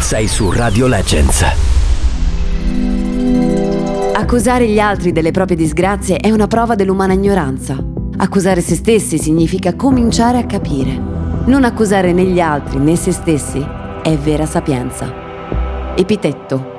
Sei su Radio Legends. Accusare gli altri delle proprie disgrazie è una prova dell'umana ignoranza. Accusare se stessi significa cominciare a capire. Non accusare né gli altri né se stessi è vera sapienza. Epitetto.